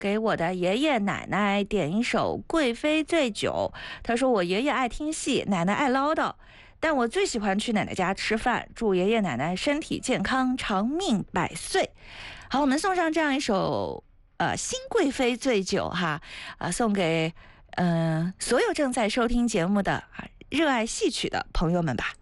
给我的爷爷奶奶点一首《贵妃醉酒》。他说我爷爷爱听戏，奶奶爱唠叨，但我最喜欢去奶奶家吃饭。祝爷爷奶奶身体健康，长命百岁。好，我们送上这样一首新贵妃醉酒哈，送给所有正在收听节目的热爱戏曲的朋友们吧。